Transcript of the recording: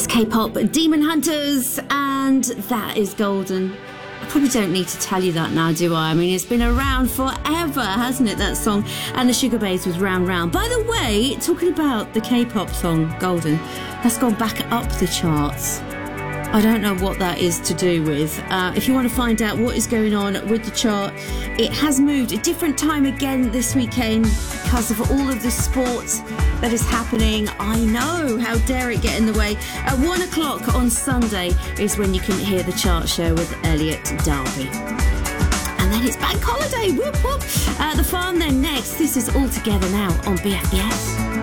K-pop Demon Hunters, and that is Golden. I probably don't need to tell you that now, do I? I mean, it's been around forever, hasn't it, that song? And the Sugar Babes with Round Round. By the way, talking about the K-pop song Golden, that's gone back up the charts. I don't know what that is to do with. If you want to find out what is going on with the chart, it has moved a different time again this weekend because of all of the sports that is happening. I know, how dare it get in the way. At 1 o'clock on Sunday is when you can hear the chart show with Elliot Darby. And then it's bank holiday, whoop whoop. The fun then next. This is All Together Now on BFBS.